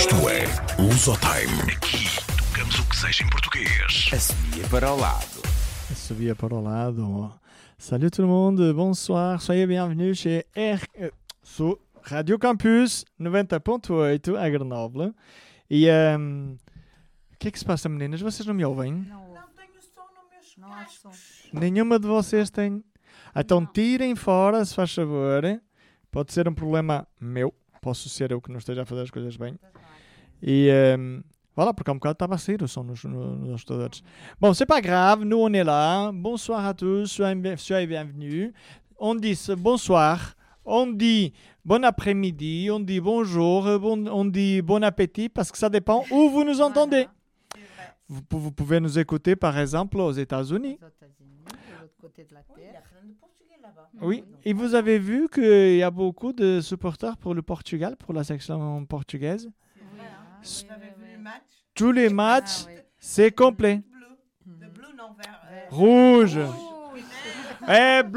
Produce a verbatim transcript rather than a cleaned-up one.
Isto é Lusotime. Aqui tocamos o que seja em português. Assobia para o lado. Assobia para o lado. Salut tout le monde, bonsoir, soyez bienvenus chez R... Sou Radio Campus noventa ponto oito a Grenoble. E um, o que é que se passa, meninas? Vocês não me ouvem? Não, não tenho som no meus Não há som. Nenhuma de vocês tem? Então tirem fora, se faz favor. Pode ser um problema meu. Posso ser eu que não esteja a fazer as coisas bem. E um, voilà, porque há um bocado estava a sair o som nos, nos, nos estudantes. Bon, c'est pas grave, nous on est là. Bonsoir à tous, soyez, soyez bienvenus. On dit bonsoir, on dit bon après-midi, on dit bonjour, bon, on dit bon appétit, parce que ça dépend où vous nous entendez. Vous, vous pouvez nous écouter par exemple aux États-Unis. Aux États-Unis, de l'autre côté de la Oui, il y a terre. plein de Portugais là-bas. Oui, et vous avez vu qu'il y a beaucoup de supporters pour le Portugal, pour la section portugaise. C'est vrai, hein. Oui, Vous avez oui, vu oui. le match? Tous les matchs, Ah, oui. c'est complet. Bleu. Le bleu, non, vert. euh, Rouge. rouge. Eh,